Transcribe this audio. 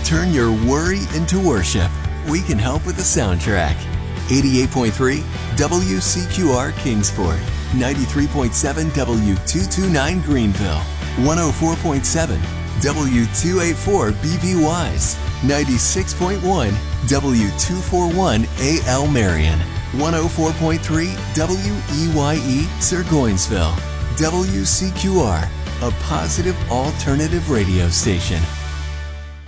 Turn your worry into worship. We can help with the soundtrack. 88.3 WCQR Kingsport, 93.7 W229 Greenville, 104.7 W284 BV Wise, 96.1 W241 AL Marion, 104.3 WEYE Sirgoinsville. WCQR, a positive alternative radio station.